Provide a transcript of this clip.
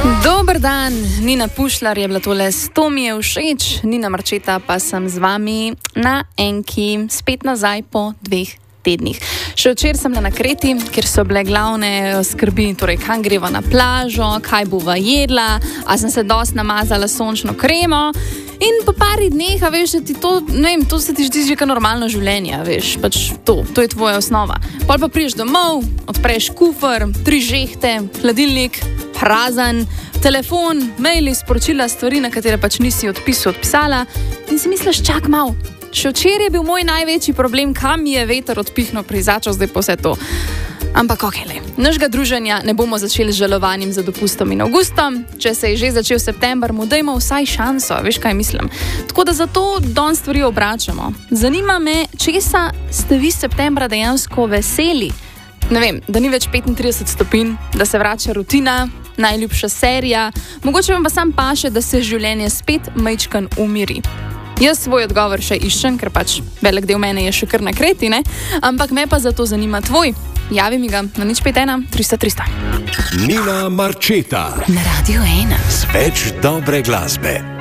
Dober dan, Nina Pušlar je bila tole, to mi je všeč, Nina Marčeta pa sem z vami na enki, spet nazaj po 2 tednih. Še včeraj sem bila na Kreti, kjer so bile glavne skrbi, torej kam greva na plažo, kaj bova jedla, a sem se dosti namazala sončno kremo in po pari dneh, a veš, da ti to, ne vem, to se ti zdi že kao normalno življenje, veš, pač to je tvoja osnova. Pol pa priješ domov, odpreš kufer, 3 žehte, hladilnik, prazen, telefon, maili, sporočila, stvari, na katere pač nisi odpisala in si misliš, čak mal. Še včeraj je bil moj največji problem, kam mi je veter odpihnil prizačal zdaj po vse to. Ampak okej, našega druženja ne bomo začeli z žalovanjem za dopustom in avgustom. Če se je že začel september, mu dajmo vsaj šanso, veš kaj mislim. Tako da zato danes stvari obračamo. Zanima me, česa ste vi septembra dejansko veseli? Ne vem, da ni več 35 stopinj, da se vrača rutina, najljubša serija, mogoče vam pa sam paše, da se življenje spet majčkan umiri. Jaz svoj odgovor še iščem, ker pač velik del mene je še kar na Kreti, ne? Ampak me pa zato zanima tvoj. Javi mi ga na 051 300 300. Nina Marčeta na Radio 1. Z več dobre glasbe.